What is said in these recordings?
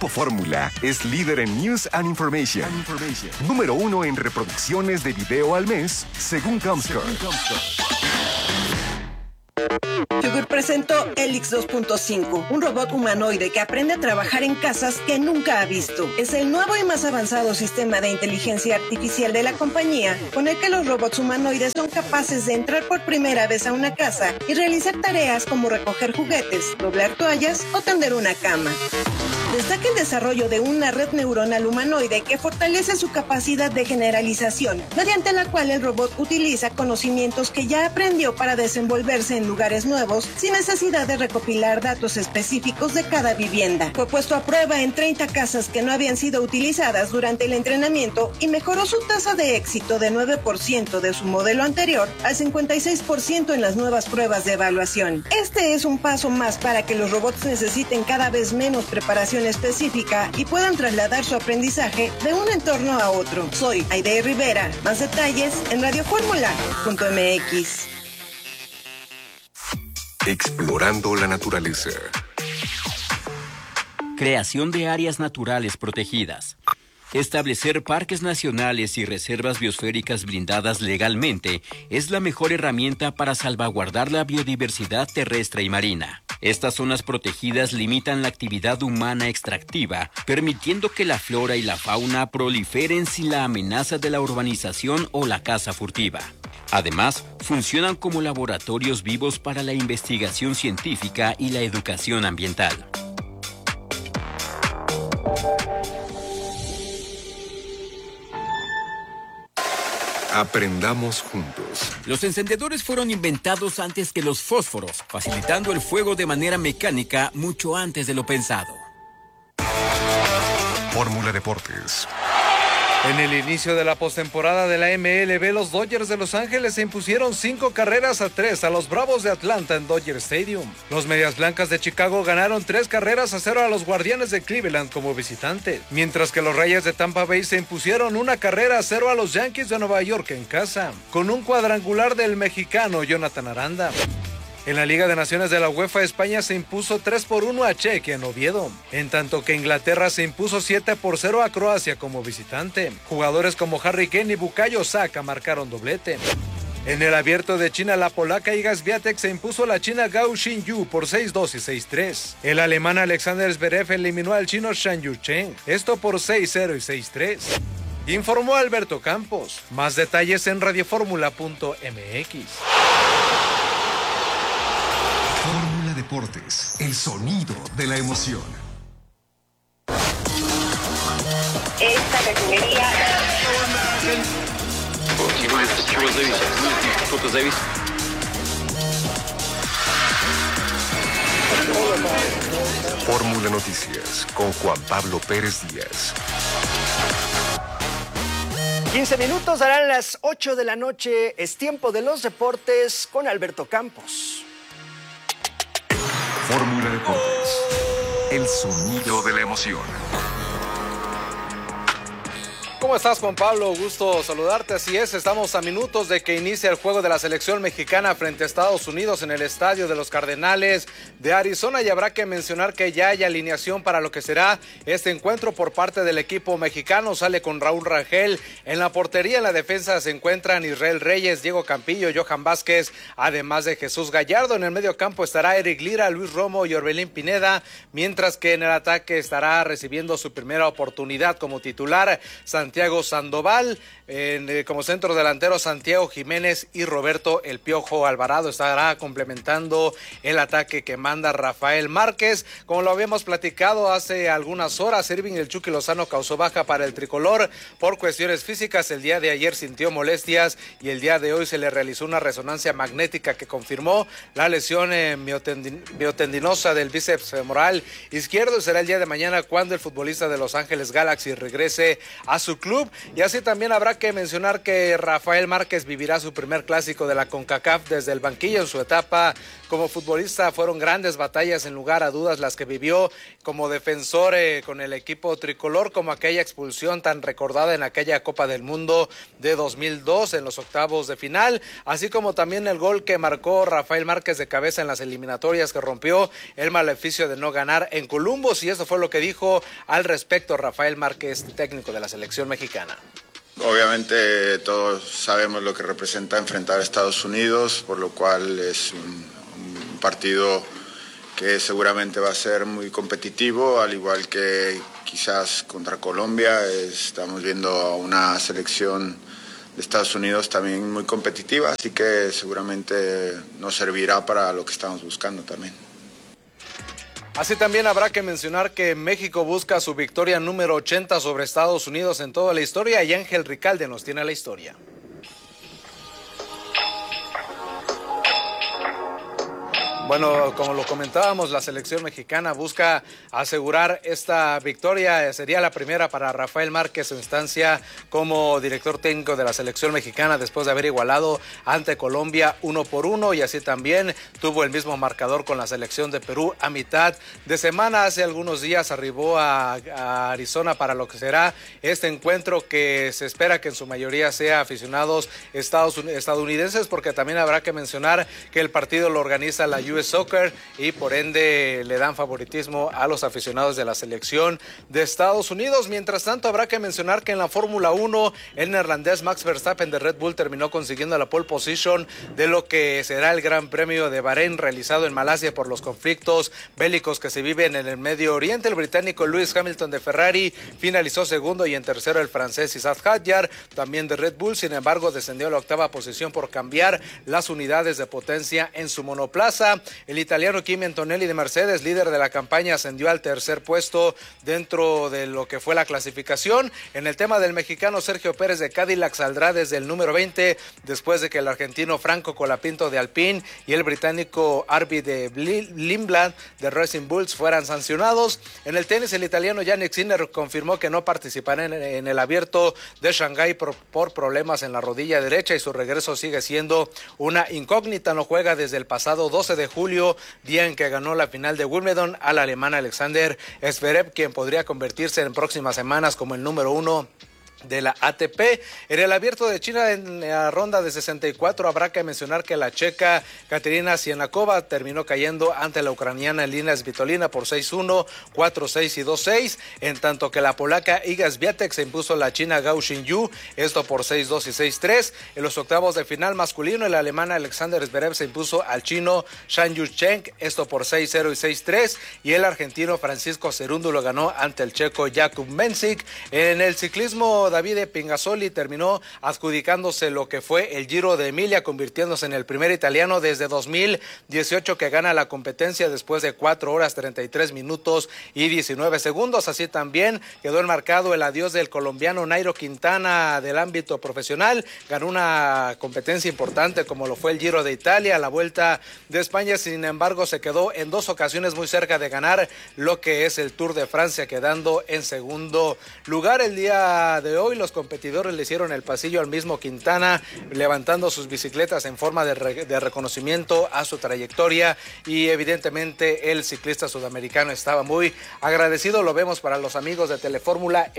Grupo Fórmula es líder en News and Information. Número 1 en reproducciones de video al mes, según Comscore. Yogur presentó Helix 2.5, un robot humanoide que aprende a trabajar en casas que nunca ha visto. Es el nuevo y más avanzado sistema de inteligencia artificial de la compañía, con el que los robots humanoides son capaces de entrar por primera vez a una casa y realizar tareas como recoger juguetes, doblar toallas o tender una cama. Destaca el desarrollo de una red neuronal humanoide que fortalece su capacidad de generalización, mediante la cual el robot utiliza conocimientos que ya aprendió para desenvolverse en lugares nuevos sin necesidad de recopilar datos específicos de cada vivienda. Fue puesto a prueba en 30 casas que no habían sido utilizadas durante el entrenamiento y mejoró su tasa de éxito de 9% de su modelo anterior al 56% en las nuevas pruebas de evaluación. Este es un paso más para que los robots necesiten cada vez menos preparación específica y puedan trasladar su aprendizaje de un entorno a otro. Soy Aide Rivera. Más detalles en radioformula.mx. Explorando la naturaleza. Creación de áreas naturales protegidas. Establecer parques nacionales y reservas biosféricas blindadas legalmente es la mejor herramienta para salvaguardar la biodiversidad terrestre y marina. Estas zonas protegidas limitan la actividad humana extractiva, permitiendo que la flora y la fauna proliferen sin la amenaza de la urbanización o la caza furtiva. Además, funcionan como laboratorios vivos para la investigación científica y la educación ambiental. Aprendamos juntos. Los encendedores fueron inventados antes que los fósforos, facilitando el fuego de manera mecánica mucho antes de lo pensado. Fórmula Deportes. En el inicio de la postemporada de la MLB, los Dodgers de Los Ángeles se impusieron 5-3 a los Bravos de Atlanta en Dodger Stadium. Los Medias Blancas de Chicago ganaron 3-0 a los Guardianes de Cleveland como visitantes, mientras que los Reyes de Tampa Bay se impusieron 1-0 a los Yankees de Nueva York en casa, con un cuadrangular del mexicano Jonathan Aranda. En la Liga de Naciones de la UEFA, España se impuso 3-1 a Chequia en Oviedo, en tanto que Inglaterra se impuso 7-0 a Croacia como visitante. Jugadores como Harry Kane y Bukayo Saka marcaron doblete. En el Abierto de China, la polaca Iga Swiatek se impuso a la china Gao Xinyu por 6-2 y 6-3. El alemán Alexander Zverev eliminó al chino Shan Yuchen, esto por 6-0 y 6-3. Informó Alberto Campos. Más detalles en radioformula.mx. Fórmula Deportes, el sonido de la emoción. Esta refinería... Fórmula Noticias con Juan Pablo Pérez Díaz. 15 minutos darán las 8 de la noche. Es tiempo de los deportes con Alberto Campos. Fórmula Deportes, el sonido de la emoción. ¿Cómo estás, Juan Pablo? Gusto saludarte. Así es, estamos a minutos de que inicie el juego de la selección mexicana frente a Estados Unidos en el estadio de los Cardenales de Arizona, y habrá que mencionar que ya hay alineación para lo que será este encuentro por parte del equipo mexicano. Sale con Raúl Rangel en la portería. En la defensa se encuentran Israel Reyes, Diego Campillo, Johan Vázquez, además de Jesús Gallardo. En el medio campo estará Eric Lira, Luis Romo y Orbelín Pineda, mientras que en el ataque estará recibiendo su primera oportunidad como titular Santiago Sandoval, como centro delantero Santiago Jiménez y Roberto El Piojo Alvarado. Estará complementando el ataque que manda Rafael Márquez. Como lo habíamos platicado hace algunas horas, Irving El Chucky Lozano causó baja para el tricolor por cuestiones físicas. El día de ayer sintió molestias y el día de hoy se le realizó una resonancia magnética que confirmó la lesión miotendinosa del bíceps femoral izquierdo. Será el día de mañana cuando el futbolista de Los Ángeles Galaxy regrese a su club. Y así también habrá que mencionar que Rafael Márquez vivirá su primer clásico de la CONCACAF desde el banquillo. En su etapa como futbolista fueron grandes batallas, sin lugar a dudas, las que vivió como defensor con el equipo tricolor, como aquella expulsión tan recordada en aquella Copa del Mundo de 2002 en los octavos de final, así como también el gol que marcó Rafael Márquez de cabeza en las eliminatorias, que rompió el maleficio de no ganar en Columbus. Y eso fue lo que dijo al respecto Rafael Márquez, técnico de la selección mexicana. Obviamente todos sabemos lo que representa enfrentar a Estados Unidos, por lo cual es un partido que seguramente va a ser muy competitivo, al igual que quizás contra Colombia. Estamos viendo a una selección de Estados Unidos también muy competitiva, así que seguramente nos servirá para lo que estamos buscando también. Así también habrá que mencionar que México busca su victoria número 80 sobre Estados Unidos en toda la historia, y Ángel Ricalde nos tiene la historia. Bueno, como lo comentábamos, la selección mexicana busca asegurar esta victoria. Sería la primera para Rafael Márquez, su instancia como director técnico de la selección mexicana, después de haber igualado ante Colombia 1-1, y así también tuvo el mismo marcador con la selección de Perú a mitad de semana. Hace algunos días arribó a Arizona para lo que será este encuentro, que se espera que en su mayoría sea aficionados estadounidenses, porque también habrá que mencionar que el partido lo organiza la US Soccer y por ende le dan favoritismo a los aficionados de la selección de Estados Unidos. Mientras tanto, habrá que mencionar que en la Fórmula 1 el neerlandés Max Verstappen de Red Bull terminó consiguiendo la pole position de lo que será el Gran Premio de Bahrein, realizado en Malasia por los conflictos bélicos que se viven en el Medio Oriente. El británico Lewis Hamilton de Ferrari finalizó segundo, y en tercero el francés Isaac Hadjar, también de Red Bull. Sin embargo, descendió a la octava posición por cambiar las unidades de potencia en su monoplaza. El italiano Kimi Antonelli de Mercedes, líder de la campaña, ascendió al tercer puesto dentro de lo que fue la clasificación. En el tema del mexicano Sergio Pérez de Cadillac saldrá desde el número 20, después de que el argentino Franco Colapinto de Alpine y el británico Arby de Lindblad de Racing Bulls fueran sancionados. En el tenis, el italiano Jannik Sinner confirmó que no participará en el abierto de Shanghái por problemas en la rodilla derecha, y su regreso sigue siendo una incógnita. No juega desde el pasado 12 de julio, día en que ganó la final de Wimbledon al alemán Alexander Zverev, quien podría convertirse en próximas semanas como el número 1 de la ATP. En el abierto de China, en la ronda de 64, habrá que mencionar que la checa Katerina Sienakova terminó cayendo ante la ucraniana Elina Svitolina por 6-1, 4-6 y 2-6, en tanto que la polaca Iga Swiatek se impuso a la china Gao Xinyu, esto por 6-2 y 6-3. En los octavos de final masculino, el alemán Alexander Zverev se impuso al chino Shan Yucheng, esto por 6-0 y 6-3, y el argentino Francisco Cerúndulo ganó ante el checo Jakub Mensik. En el ciclismo, David Pingazzoli terminó adjudicándose lo que fue el Giro de Emilia, convirtiéndose en el primer italiano desde 2018 que gana la competencia después de 4 horas 33 minutos y 19 segundos. Así también quedó enmarcado el adiós del colombiano Nairo Quintana del ámbito profesional. Ganó una competencia importante como lo fue el Giro de Italia, la Vuelta de España. Sin embargo, se quedó en 2 ocasiones muy cerca de ganar lo que es el Tour de Francia, quedando en segundo lugar. El día de hoy los competidores le hicieron el pasillo al mismo Quintana, levantando sus bicicletas en forma de reconocimiento a su trayectoria, y evidentemente el ciclista sudamericano estaba muy agradecido. Lo vemos para los amigos de Telefórmula,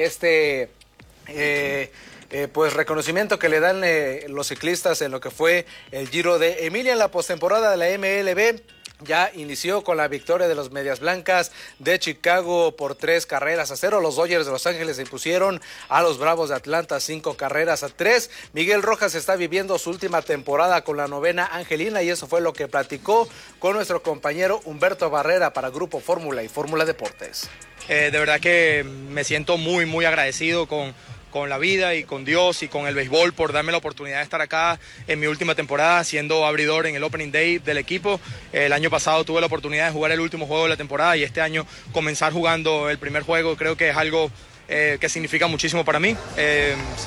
pues reconocimiento que le dan los ciclistas en lo que fue el Giro de Emilia. En la postemporada de la MLB ya inició con la victoria de los Medias Blancas de Chicago por 3-0. Los Dodgers de Los Ángeles se impusieron a los Bravos de Atlanta 5-3. Miguel Rojas está viviendo su última temporada con la novena angelina, y eso fue lo que platicó con nuestro compañero Humberto Barrera para Grupo Fórmula y Fórmula Deportes. De verdad que me siento muy, muy agradecido con la vida y con Dios y con el béisbol por darme la oportunidad de estar acá en mi última temporada siendo abridor en el Opening Day del equipo. El año pasado tuve la oportunidad de jugar el último juego de la temporada, y este año comenzar jugando el primer juego creo que es algo que significa muchísimo para mí.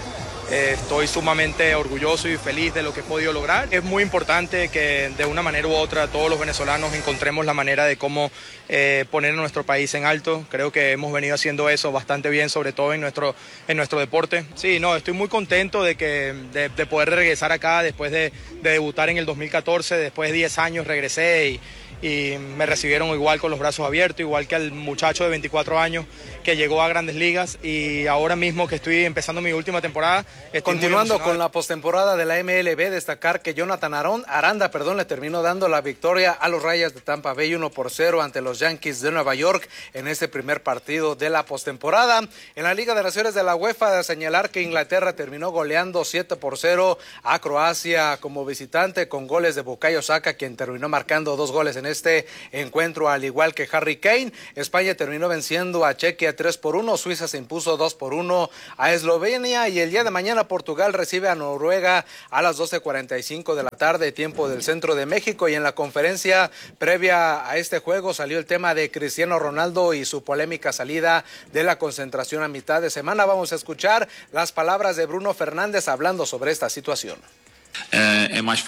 Estoy sumamente orgulloso y feliz de lo que he podido lograr. Es muy importante que de una manera u otra todos los venezolanos encontremos la manera de cómo poner a nuestro país en alto. Creo que hemos venido haciendo eso bastante bien, sobre todo en nuestro deporte. Sí, no, estoy muy contento de poder regresar acá después de debutar en el 2014. Después de 10 años regresé y me recibieron igual con los brazos abiertos, igual que al muchacho de 24 años que llegó a Grandes Ligas, y ahora mismo que estoy empezando mi última temporada. Continuando con la postemporada de la MLB, destacar que Jonathan Aranda le terminó dando la victoria a los Rayas de Tampa Bay 1-0 ante los Yankees de Nueva York en este primer partido de la postemporada. En la Liga de Naciones de la UEFA, de señalar que Inglaterra terminó goleando 7-0 a Croacia como visitante, con goles de Bukayo Saka, quien terminó marcando 2 goles en este encuentro, al igual que Harry Kane. España terminó venciendo a Chequia 3-1, Suiza se impuso 2-1 a Eslovenia, y el día de mañana Portugal recibe a Noruega a las 12:45 de la tarde, tiempo del centro de México. Y en la conferencia previa a este juego salió el tema de Cristiano Ronaldo y su polémica salida de la concentración a mitad de semana. Vamos a escuchar las palabras de Bruno Fernández hablando sobre esta situación. Es más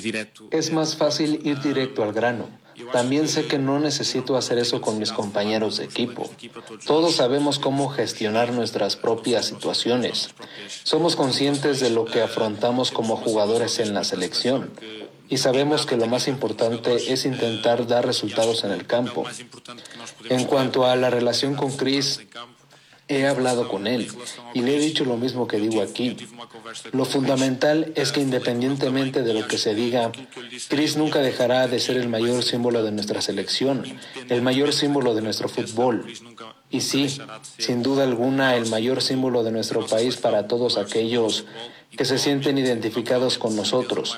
fácil ir directo al grano. También sé que no necesito hacer eso con mis compañeros de equipo. Todos sabemos cómo gestionar nuestras propias situaciones. Somos conscientes de lo que afrontamos como jugadores en la selección. Y sabemos que lo más importante es intentar dar resultados en el campo. En cuanto a la relación con Chris, he hablado con él y le he dicho lo mismo que digo aquí. Lo fundamental es que independientemente de lo que se diga, Chris nunca dejará de ser el mayor símbolo de nuestra selección, el mayor símbolo de nuestro fútbol. Y sí, sin duda alguna, el mayor símbolo de nuestro país para todos aquellos que se sienten identificados con nosotros.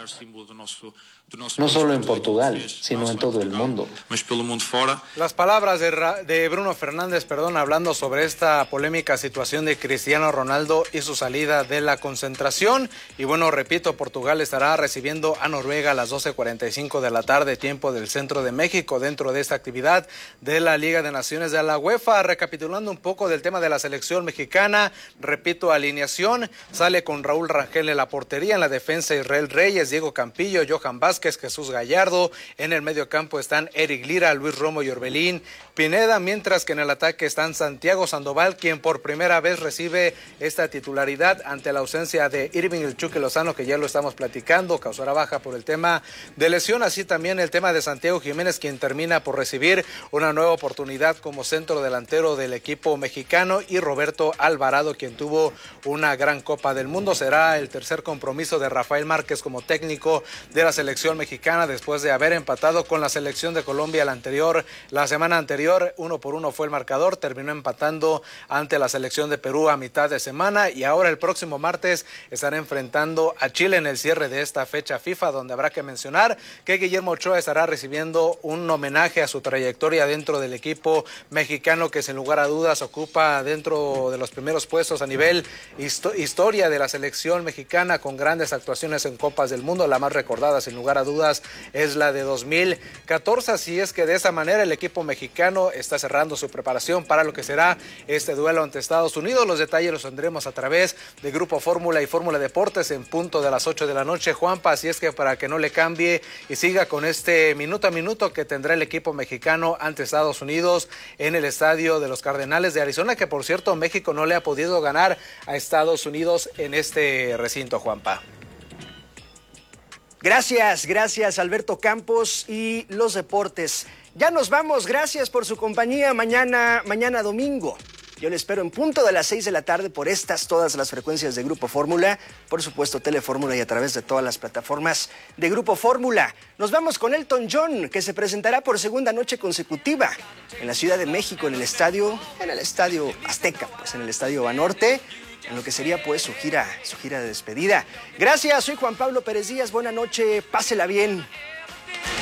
No solo en Portugal, sino en todo el mundo. Las palabras de Bruno Fernández, hablando sobre esta polémica situación de Cristiano Ronaldo y su salida de la concentración. Y bueno, repito, Portugal estará recibiendo a Noruega a las 12:45 de la tarde, tiempo del centro de México, dentro de esta actividad de la Liga de Naciones de la UEFA. Recapitulando un poco del tema de la selección mexicana, repito, alineación: sale con Raúl Rangel en la portería, en la defensa Israel Reyes, Diego Campillo, Johan Vázquez, Jesús Gallardo. En el medio campo están Eric Lira, Luis Romo y Orbelín Pineda, mientras que en el ataque están Santiago Sandoval, quien por primera vez recibe esta titularidad ante la ausencia de Irving El Chucky Lozano, que ya lo estamos platicando, causará baja por el tema de lesión. Así también el tema de Santiago Jiménez, quien termina por recibir una nueva oportunidad como centro delantero del equipo mexicano, y Roberto Alvarado, quien tuvo una gran Copa del Mundo. Será el tercer compromiso de Rafael Márquez como técnico de la selección mexicana, después de haber empatado con la selección de Colombia la semana anterior. 1-1 fue el marcador, terminó empatando ante la selección de Perú a mitad de semana, y ahora el próximo martes estará enfrentando a Chile en el cierre de esta fecha FIFA, donde habrá que mencionar que Guillermo Ochoa estará recibiendo un homenaje a su trayectoria dentro del equipo mexicano, que sin lugar a dudas ocupa dentro de los primeros puestos a nivel historia de la selección mexicana, con grandes actuaciones en Copas del Mundo. La más recordada sin lugar a dudas es la de 2014, así es que de esa manera el equipo mexicano está cerrando su preparación para lo que será este duelo ante Estados Unidos. Los detalles los tendremos a través de Grupo Fórmula y Fórmula Deportes en punto de las 8 de la noche, Juanpa, así es que para que no le cambie y siga con este minuto a minuto que tendrá el equipo mexicano ante Estados Unidos en el estadio de los Cardenales de Arizona, que por cierto México no le ha podido ganar a Estados Unidos en este recinto, Juanpa. Gracias Alberto Campos y los deportes. Ya nos vamos, gracias por su compañía. Mañana domingo yo le espero en punto de las 6 de la tarde por todas las frecuencias de Grupo Fórmula, por supuesto Telefórmula, y a través de todas las plataformas de Grupo Fórmula. Nos vamos con Elton John, que se presentará por segunda noche consecutiva en la Ciudad de México, en el estadio Azteca, en el estadio Banorte, en lo que sería su gira de despedida. Gracias, soy Juan Pablo Pérez Díaz, buena noche, pásela bien.